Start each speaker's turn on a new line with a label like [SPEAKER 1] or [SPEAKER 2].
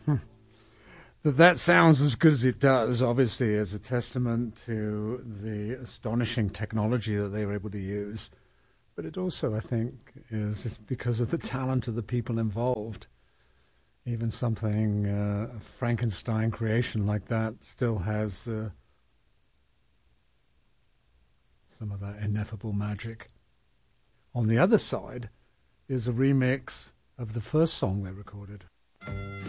[SPEAKER 1] That sounds as good as it does, obviously, as a testament to the astonishing technology that they were able to use. But it also, I think, is because of the talent of the people involved. Even something, a Frankenstein creation like that still has some of that ineffable magic. On the other side is a remix of the first song they recorded.